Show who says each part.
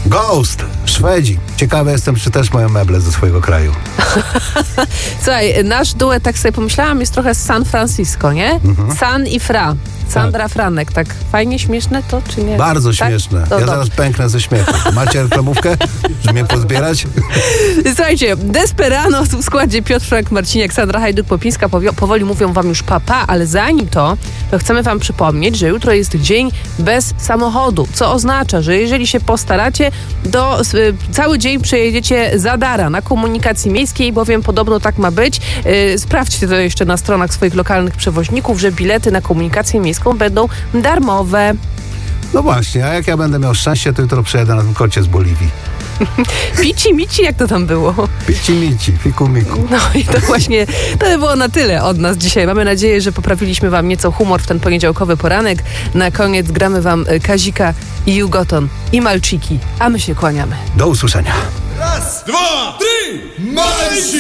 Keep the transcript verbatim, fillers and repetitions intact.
Speaker 1: Ghost, Szwedzi. Ciekawy jestem, czy też mają meble ze swojego kraju.
Speaker 2: Słuchaj, nasz duet, tak sobie pomyślałam, jest trochę z San Francisco, nie? Mhm. San i Fra. Sandra tak. Franek, tak fajnie śmieszne to, czy nie?
Speaker 1: Bardzo
Speaker 2: tak?
Speaker 1: śmieszne.
Speaker 2: To
Speaker 1: ja
Speaker 2: dobrze.
Speaker 1: zaraz pęknę ze śmiechu. Macie reklamówkę, żeby mnie pozbierać?
Speaker 2: Słuchajcie, Desperano w składzie Piotr Frank, Marciniak, Sandra Hajduk-Popińska powi- powoli mówią wam już papa, ale zanim to, to chcemy wam przypomnieć, że jutro jest dzień bez samochodu, co oznacza, że jeżeli się postaracie, to y, cały dzień przejedziecie za dara na komunikacji miejskiej, bowiem podobno tak ma być. Y, sprawdźcie to jeszcze na stronach swoich lokalnych przewoźników, że bilety na komunikację miejską będą darmowe.
Speaker 1: No właśnie, a jak ja będę miał szczęście, to jutro przyjadę na tym kocie z Boliwii.
Speaker 2: Pici mici, jak to tam było?
Speaker 1: Pici mici, fiku miku.
Speaker 2: No i to właśnie, to by było na tyle od nas dzisiaj. Mamy nadzieję, że poprawiliśmy wam nieco humor w ten poniedziałkowy poranek. Na koniec gramy wam Kazika i Jugoton i Malczyki, a my się kłaniamy.
Speaker 1: Do usłyszenia.
Speaker 3: Raz, dwa, trzy, Malsi!